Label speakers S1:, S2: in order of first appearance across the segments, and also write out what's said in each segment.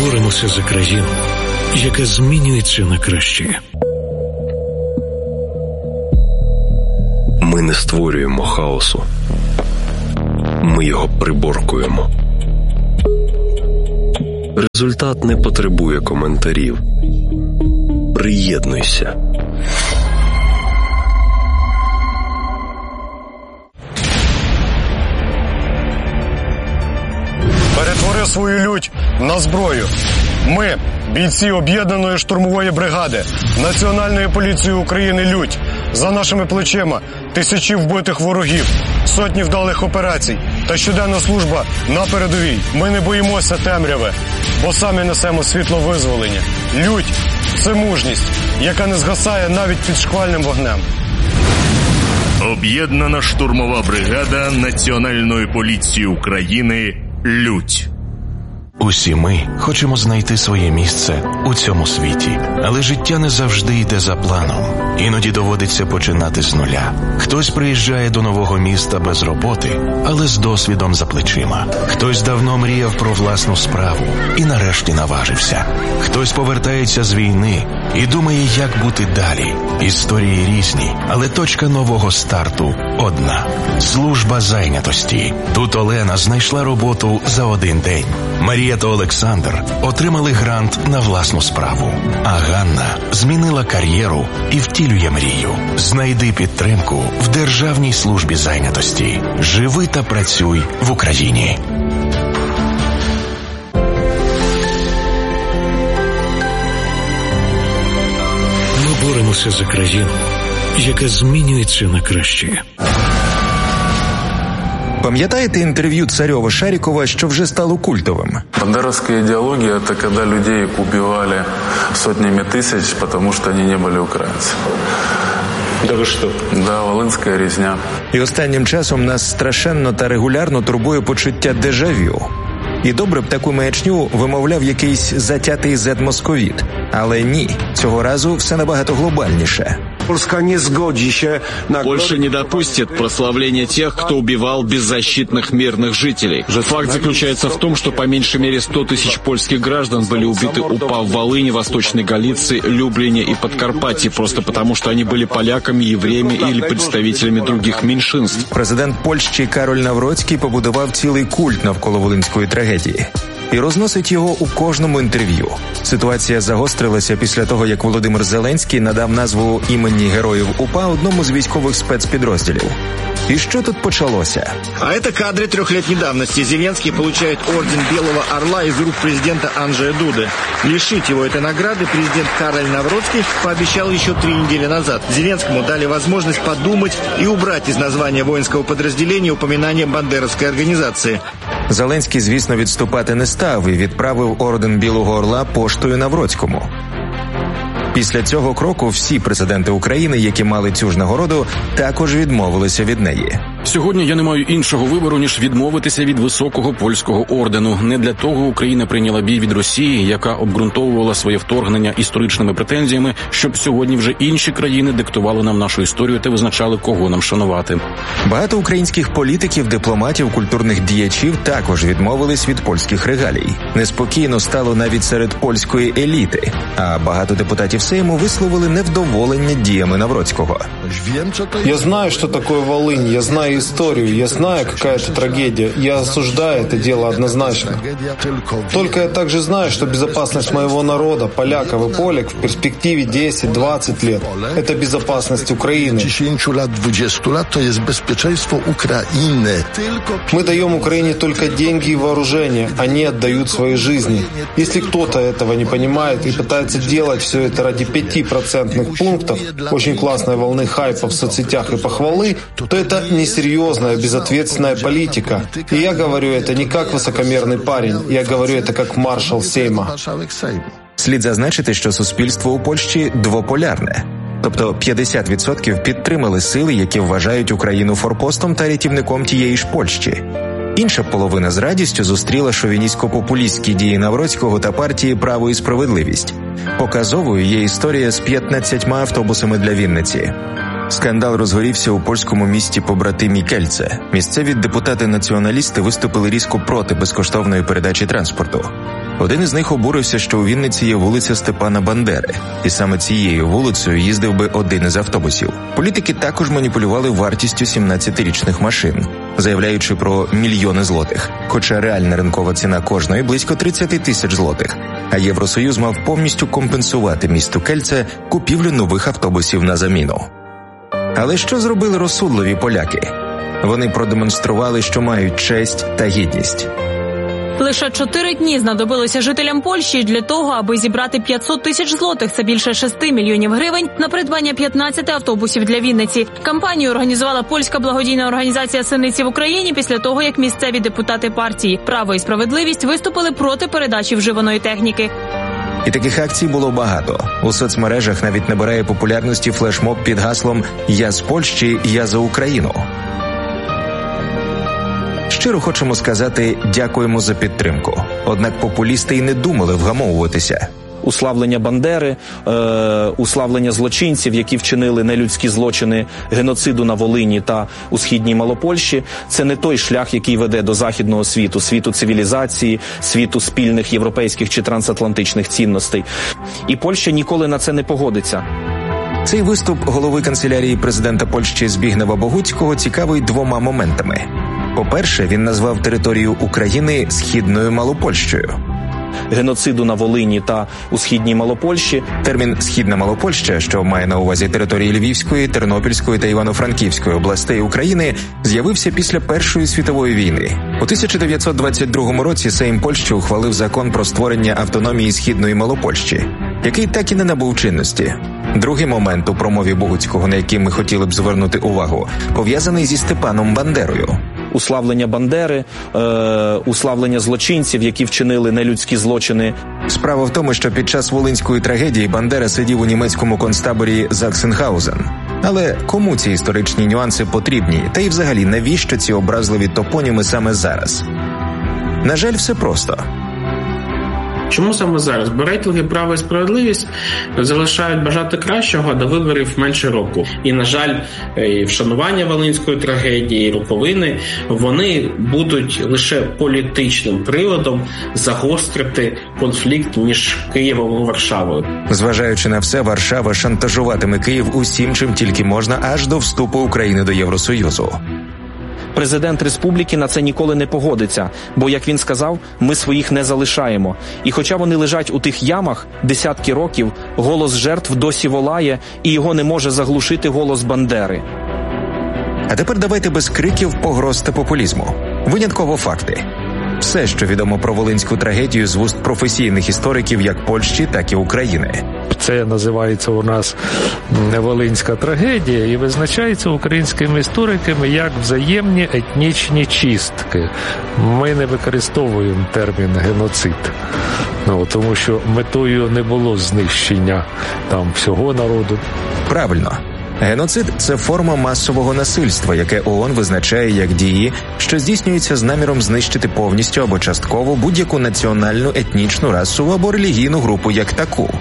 S1: боремося за країну, яка змінюється на краще.
S2: Ми не створюємо хаосу. Ми його приборкуємо. Результат не потребує коментарів. Приєднуйся.
S3: Перетвори свою лють на зброю. Ми, бійці об'єднаної штурмової бригади Національної поліції України «Лють», за нашими плечима тисячі вбитих ворогів, сотні вдалих операцій та щоденна служба на передовій. Ми не боїмося темряви, бо самі несемо світло визволення. «Лють» – це мужність, яка не згасає навіть під шквальним вогнем.
S4: Об'єднана штурмова бригада Національної поліції України «Лють».
S5: Усі ми хочемо знайти своє місце у цьому світі, але життя не завжди йде за планом. Іноді доводиться починати з нуля. Хтось приїжджає до нового міста без роботи, але з досвідом за плечима. Хтось давно мріяв про власну справу і нарешті наважився. Хтось повертається з війни і думає, як бути далі. Історії різні, але точка нового старту одна – служба зайнятості. Тут Олена знайшла роботу за один день. Марія та Олександр отримали грант на власну справу. А Ганна змінила кар'єру і втілює мрію. Знайди підтримку в Державній службі зайнятості. Живи та працюй в Україні.
S1: Ми боремося за країну, яка змінюється на краще.
S6: Пам'ятаєте інтерв'ю Царьова-Шарікова, що вже стало культовим?
S7: Бандеровская идеология – это когда людей убивали сотнями тысяч, потому что они не были украинцами.
S3: Да ви що?
S7: Да, волинська різня.
S6: І останнім часом нас страшенно та регулярно турбує почуття дежавю. І добре б таку маячню вимовляв якийсь затятий зет-московіт. Але ні, цього разу все набагато глобальніше.
S8: Польша не допустит прославления тех, кто убивал беззащитных мирных жителей. Факт заключается в том, что по меньшей мере 100 тысяч польских граждан были убиты УПА в Волыни, Восточной Галиции, Люблине и Подкарпатье, просто потому что они были поляками, евреями или представителями других меньшинств.
S6: Президент Польщі Кароль Навроцький побудував цілий культ навколо волинської трагедії. І розносить його у кожному інтерв'ю. Ситуація загострилася після того, як Володимир Зеленський надав назву імені героїв УПА одному з військових спецпідрозділів. И что тут почалося?
S9: А это кадры 3-летней давности. Зеленский получает орден Белого Орла из рук президента Анджея Дуды. Лишить его этой награды президент Кароль Навроцкий пообещал еще 3 недели назад. Зеленскому дали возможность подумать и убрать из названия воинского подразделения упоминание бандеровской организации.
S6: Зеленський, звісно, відступати не став і відправив орден Білого Орла поштою Навроцькому. Після цього кроку всі президенти України, які мали цю ж нагороду, також відмовилися від неї.
S10: Сьогодні я не маю іншого вибору, ніж відмовитися від високого польського ордену. Не для того Україна прийняла бій від Росії, яка обґрунтовувала своє вторгнення історичними претензіями, щоб сьогодні вже інші країни диктували нам нашу історію та визначали, кого нам шанувати.
S6: Багато українських політиків, дипломатів, культурних діячів також відмовились від польських регалій. Неспокійно стало навіть серед польської еліти, а багато депутатів Сейму висловили невдоволення діями Навроцького.
S11: Я знаю, что такое Волынь, я знаю историю, я знаю, какая это трагедия, я осуждаю это дело однозначно. Только я также знаю, что безопасность моего народа, поляков и полек, в перспективе 10-20 лет – это безопасность Украины. Мы даем Украине только деньги и вооружение, они отдают свои жизни. Если кто-то этого не понимает и пытается делать все это ради 5% пунктов, очень классной волны хайпа в соцсетях и похвалы, то это несерьезная, безответственная политика. И я говорю это не как высокомерный парень, я говорю это как маршал Сейма.
S6: Слід зазначити, що суспільство у Польщі двополярне. Тобто 50% підтримали сили, які вважають Україну форпостом та рятівником тієї ж Польщі. Інша половина з радістю зустріла шовіністсько-популістські дії Навроцького та партії «Право і справедливість». Показовою є історія з 15 автобусами для Вінниці. Скандал розгорівся у польському місті побратимі Кельце. Місцеві депутати-націоналісти виступили різко проти безкоштовної передачі транспорту. Один із них обурився, що у Вінниці є вулиця Степана Бандери, і саме цією вулицею їздив би один із автобусів. Політики також маніпулювали вартістю 17-річних машин, заявляючи про мільйони злотих, хоча реальна ринкова ціна кожної близько 30 тисяч злотих, а Євросоюз мав повністю компенсувати місту Кельце купівлю нових автобусів на заміну. Але що зробили розсудливі поляки? Вони продемонстрували, що мають честь та гідність.
S12: Лише 4 дні знадобилося жителям Польщі для того, аби зібрати 500 тисяч злотих, це більше 6 мільйонів гривень, на придбання 15 автобусів для Вінниці. Кампанію організувала польська благодійна організація «Синиці в Україні» після того, як місцеві депутати партії «Право і справедливість» виступили проти передачі вживаної техніки.
S6: І таких акцій було багато. У соцмережах навіть набирає популярності флешмоб під гаслом «Я з Польщі, я за Україну». Щиро хочемо сказати «дякуємо за підтримку». Однак популісти й не думали вгамовуватися.
S13: Уславлення Бандери, уславлення злочинців, які вчинили нелюдські злочини геноциду на Волині та у Східній Малопольщі, це не той шлях, який веде до західного світу, світу цивілізації, світу спільних європейських чи трансатлантичних цінностей. І Польща ніколи на це не погодиться.
S6: Цей виступ голови канцелярії президента Польщі Збігнева Богуцького цікавий двома моментами. По-перше, він назвав територію України Східною Малопольщею.
S13: Геноциду на Волині та у Східній Малопольщі.
S6: Термін «Східна Малопольща», що має на увазі території Львівської, Тернопільської та Івано-Франківської областей України, з'явився після Першої світової війни. У 1922 році Сейм Польщі ухвалив закон про створення автономії Східної Малопольщі, який так і не набув чинності. Другий момент у промові Богуцького, на який ми хотіли б звернути увагу, пов'язаний зі Степаном Бандерою.
S13: Уславлення Бандери, уславлення злочинців, які вчинили нелюдські злочини.
S6: Справа в тому, що під час Волинської трагедії Бандера сидів у німецькому концтаборі Заксенгаузен. Але кому ці історичні нюанси потрібні? Та й взагалі, навіщо ці образливі топоніми саме зараз? На жаль, все просто.
S14: Чому саме зараз? Бо рейтинги «Право і справедливість» залишають бажати кращого до виборів менше року. І, на жаль, і вшанування Волинської трагедії, і роковини, вони будуть лише політичним приводом загострити конфлікт між Києвом і Варшавою.
S6: Зважаючи на все, Варшава шантажуватиме Київ усім, чим тільки можна, аж до вступу України до Євросоюзу.
S13: Президент республіки на це ніколи не погодиться, бо, як він сказав, ми своїх не залишаємо. І хоча вони лежать у тих ямах десятки років, голос жертв досі волає, і його не може заглушити голос Бандери.
S6: А тепер давайте без криків, погроз та популізму. Винятково факти. Все, що відомо про Волинську трагедію з вуст професійних істориків як Польщі, так і України.
S15: Це називається у нас Волинська трагедія і визначається українськими істориками як взаємні етнічні чистки. Ми не використовуємо термін геноцид, тому що метою не було знищення там всього народу.
S6: Правильно. Геноцид – це форма масового насильства, яке ООН визначає як дії, що здійснюються з наміром знищити повністю або частково будь-яку національну, етнічну, расову або релігійну групу як таку.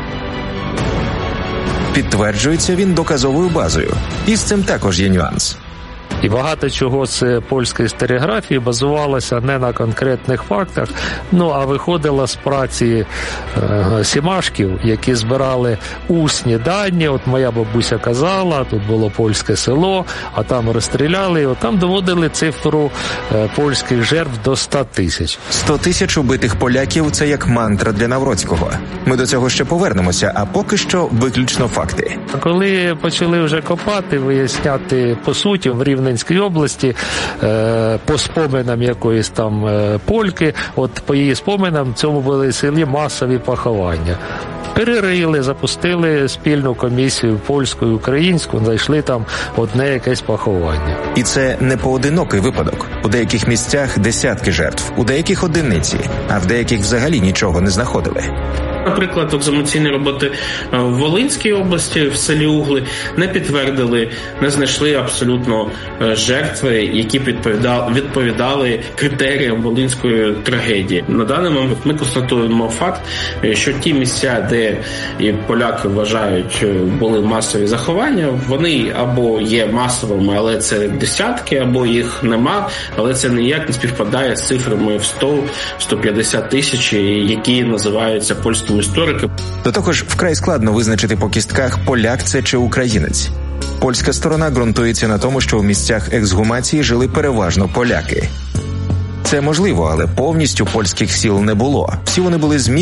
S6: Підтверджується він доказовою базою. І з цим також є нюанс.
S15: І багато чого з польської історіографії базувалося не на конкретних фактах, а виходило з праці сімашків, які збирали усні дані. От моя бабуся казала, тут було польське село, а там розстріляли, там доводили цифру польських жертв до 100 тисяч.
S6: 100 тисяч убитих поляків – це як мантра для Навроцького. Ми до цього ще повернемося, а поки що виключно факти.
S15: Коли почали вже копати, виясняти по суті в Рівненській області, по споминам якоїсь там польки, от по її споминам в цьому були селі масові поховання. Перерили, запустили спільну комісію польську і українську, знайшли там одне якесь поховання.
S6: І це не поодинокий випадок. У деяких місцях десятки жертв, у деяких одиниці, а в деяких взагалі нічого не знаходили.
S14: Наприклад, екзумаційні роботи в Волинській області, в селі Угли, не підтвердили, не знайшли абсолютно жертви, які відповідали критеріям Волинської трагедії. На даний момент ми констатуємо факт, що ті місця, де і поляки вважають були масові заховання, вони або є масовими, але це десятки, або їх нема, але це ніяк не співпадає з цифрами в 100-150 тисяч, які називаються польськими істориками.
S6: До того ж, вкрай складно визначити по кістках, поляк це чи українець. Польська сторона ґрунтується на тому, що в місцях ексгумації жили переважно поляки. Це можливо, але повністю польських сіл не було. Всі вони були